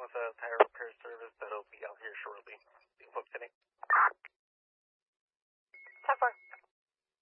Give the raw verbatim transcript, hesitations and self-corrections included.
have a tire repair service that'll be out here shortly. You folks today?